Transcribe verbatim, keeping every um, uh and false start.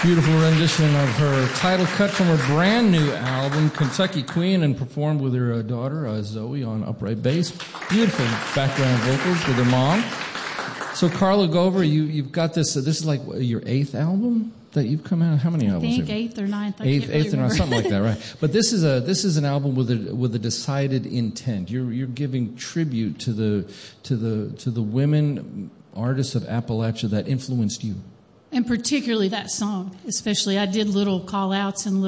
Beautiful rendition of her title cut from her brand new album, Kentucky Queen, and performed with her uh, daughter, uh, Zoe, on upright bass. Beautiful background vocals with her mom. So, Carla Gover, you, you've got this, uh, this is like your eighth album that you've come out? How many I albums? I think eighth or ninth. I eighth, can't really eighth or ninth, something like that, right? But this is a this is an album with a with a decided intent. You're you're giving tribute to the to the to the women artists of Appalachia that influenced you. And particularly that song, especially. I did little call-outs and little